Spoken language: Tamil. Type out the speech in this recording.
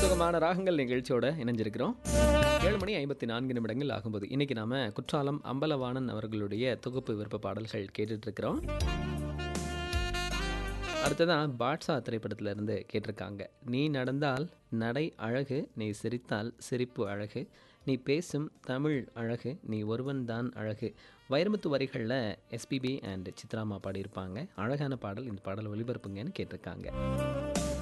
சுகமான ராகங்கள் நிகழ்ச்சியோட இணைஞ்சிருக்கிறோம். 7:54 ஆகும்போது இன்னைக்கு நாம குற்றாலம் அம்பலவாணன் அவர்களுடைய தொகுப்பு விருப்ப பாடல்கள் கேட்டுட்டு இருக்கிறோம். அடுத்ததான் பாட்ஷா திரைப்படத்துல இருந்து கேட்டிருக்காங்க. நீ நடந்தால் நடை அழகு, நீ சிரித்தால் சிரிப்பு அழகு, நீ பேசும் தமிழ் அழகு, நீ ஒருவன்தான் அழகு. வைரமுத்து வரிகளில் எஸ்பிபி அண்ட் சித்ராமா பாடியிருப்பாங்க. அழகான பாடல். இந்த பாடல் ஒளிபரப்புங்கன்னு கேட்டிருக்காங்க.